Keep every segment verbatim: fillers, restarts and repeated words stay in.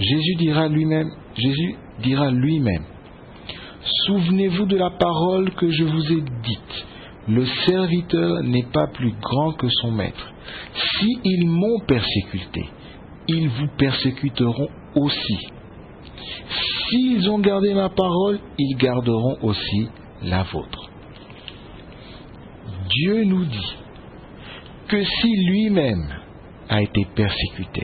Jésus dira lui-même, Jésus dira lui-même, souvenez-vous de la parole que je vous ai dite. Le serviteur n'est pas plus grand que son maître. S'ils m'ont persécuté, ils vous persécuteront aussi. S'ils ont gardé ma parole, ils garderont aussi la vôtre. Dieu nous dit que si lui-même a été persécuté,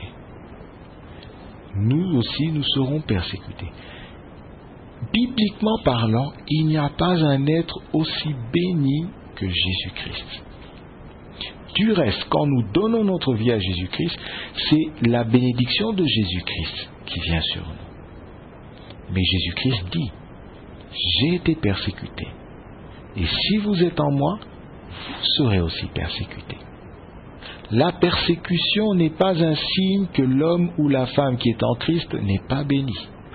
nous aussi nous serons persécutés. Bibliquement parlant, il n'y a pas un être aussi béni que Jésus-Christ. Du reste, quand nous donnons notre vie à Jésus-Christ, c'est la bénédiction de Jésus-Christ qui vient sur nous. Mais Jésus-Christ dit, j'ai été persécuté. Et si vous êtes en moi, vous serez aussi persécutés. La persécution n'est pas un signe que l'homme ou la femme qui est en Christ n'est pas béni.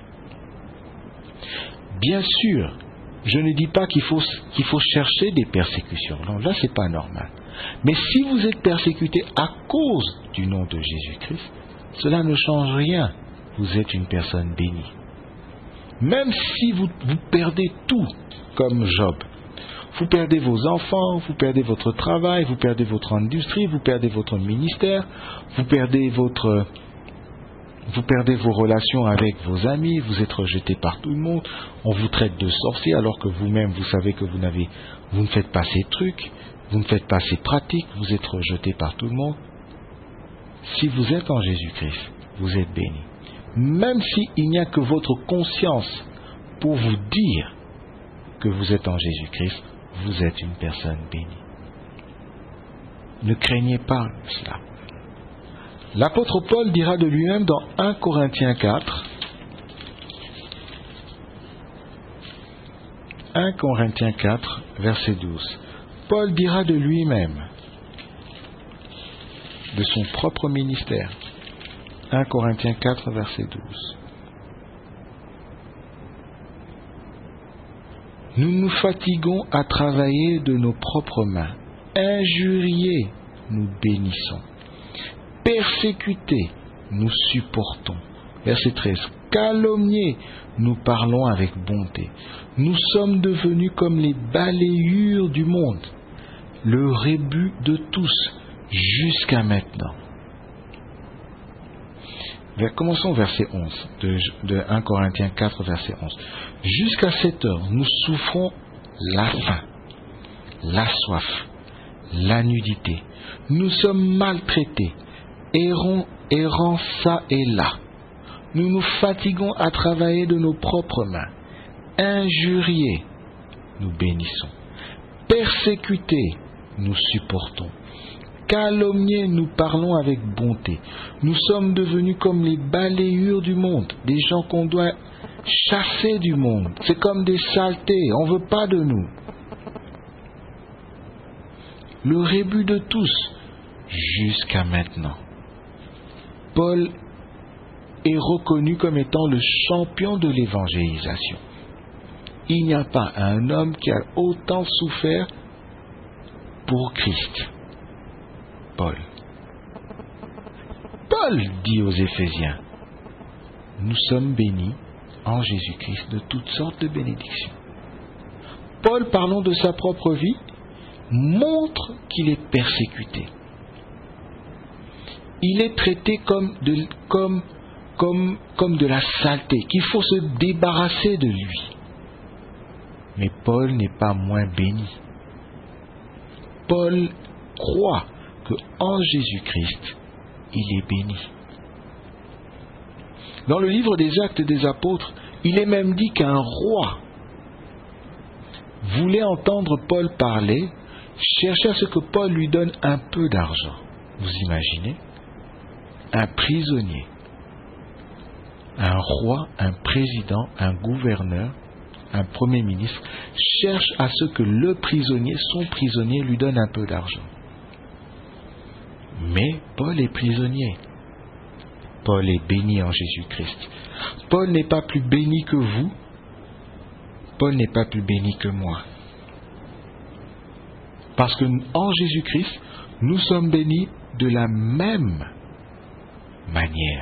Bien sûr, je ne dis pas qu'il faut, qu'il faut chercher des persécutions. Non, là, c'est pas normal. Mais si vous êtes persécuté à cause du nom de Jésus-Christ, cela ne change rien. Vous êtes une personne bénie. Même si vous, vous perdez tout, comme Job, vous perdez vos enfants, vous perdez votre travail, vous perdez votre industrie, vous perdez votre ministère, vous perdez votre... Vous perdez vos relations avec vos amis, vous êtes rejeté par tout le monde, on vous traite de sorcier alors que vous-même vous savez que vous n'avez, vous ne faites pas ces trucs, vous ne faites pas ces pratiques, vous êtes rejeté par tout le monde. Si vous êtes en Jésus-Christ, vous êtes béni. Même s'il n'y a que votre conscience pour vous dire que vous êtes en Jésus-Christ, vous êtes une personne bénie. Ne craignez pas cela. L'apôtre Paul dira de lui-même dans un Corinthiens quatre, un Corinthiens quatre, verset douze. Paul dira de lui-même, de son propre ministère, un Corinthiens quatre, verset douze. Nous nous fatiguons à travailler de nos propres mains. Injuriés, nous bénissons. Persécutés, nous supportons. Verset treize. Calomniés, nous parlons avec bonté. Nous sommes devenus comme les balayures du monde, le rébut de tous, jusqu'à maintenant. Commençons au verset onze, de, de un Corinthiens quatre, verset onze. Jusqu'à cette heure, nous souffrons la faim, la soif, la nudité. Nous sommes maltraités, errons, errant ça et là. Nous nous fatiguons à travailler de nos propres mains. Injuriés, nous bénissons. Persécutés, nous supportons. Calomniés, nous parlons avec bonté. Nous sommes devenus comme les balayures du monde, des gens qu'on doit chasser du monde. C'est comme des saletés, on ne veut pas de nous. Le rébut de tous, jusqu'à maintenant. Paul est reconnu comme étant le champion de l'évangélisation. Il n'y a pas un homme qui a autant souffert pour Christ. Paul. Paul dit aux Éphésiens, nous sommes bénis en Jésus-Christ de toutes sortes de bénédictions. Paul, parlant de sa propre vie, montre qu'il est persécuté. Il est traité comme de, comme, comme, comme de la saleté, qu'il faut se débarrasser de lui. Mais Paul n'est pas moins béni. Paul croit qu'en Jésus-Christ, il est béni. Dans le livre des Actes des Apôtres, il est même dit qu'un roi voulait entendre Paul parler, cherchait à ce que Paul lui donne un peu d'argent. Vous imaginez ? Un prisonnier, un roi, un président, un gouverneur, un premier ministre, cherche à ce que le prisonnier, son prisonnier, lui donne un peu d'argent. Mais Paul est prisonnier. Paul est béni en Jésus-Christ. Paul n'est pas plus béni que vous. Paul n'est pas plus béni que moi. Parce que en Jésus-Christ, nous sommes bénis de la même manière.